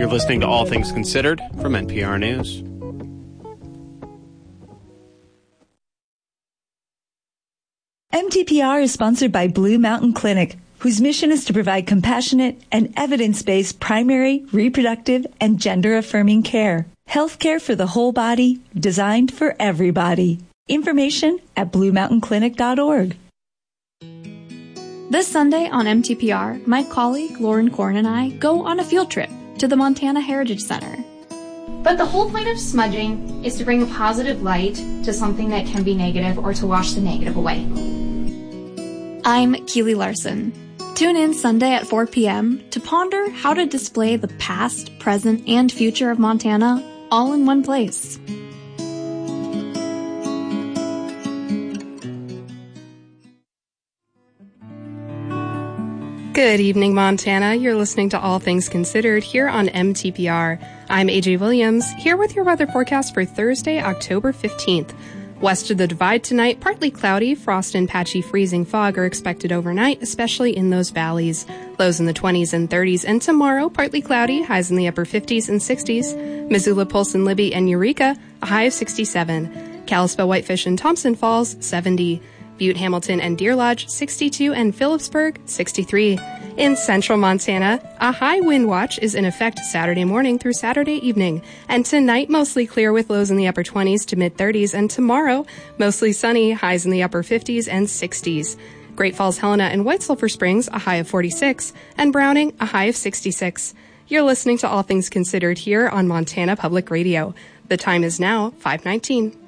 You're listening to All Things Considered from NPR News. MTPR is sponsored by Blue Mountain Clinic, whose mission is to provide compassionate and evidence-based primary, reproductive, and gender-affirming care. Healthcare for the whole body, designed for everybody. Information at bluemountainclinic.org. This Sunday on MTPR, my colleague Lauren Korn and I go on a field trip to the Montana Heritage Center. But the whole point of smudging is to bring a positive light to something that can be negative or to wash the negative away. I'm Keely Larson. Tune in Sunday at 4 p.m. to ponder how to display the past, present, and future of Montana all in one place. Good evening, Montana. You're listening to All Things Considered here on MTPR. I'm AJ Williams, here with your weather forecast for Thursday, October 15th. West of the Divide tonight, partly cloudy, frost and patchy freezing fog are expected overnight, especially in those valleys. Lows in the 20s and 30s, and tomorrow, partly cloudy, highs in the upper 50s and 60s. Missoula, Polson, Libby, and Eureka, a high of 67. Kalispell, Whitefish, and Thompson Falls, 70. Butte, Hamilton, and Deer Lodge, 62, and Phillipsburg, 63. In central Montana, a high wind watch is in effect Saturday morning through Saturday evening. And tonight, mostly clear with lows in the upper 20s to mid-30s. And tomorrow, mostly sunny, highs in the upper 50s and 60s. Great Falls, Helena, and White Sulphur Springs, a high of 46. And Browning, a high of 66. You're listening to All Things Considered here on Montana Public Radio. The time is now 5:19.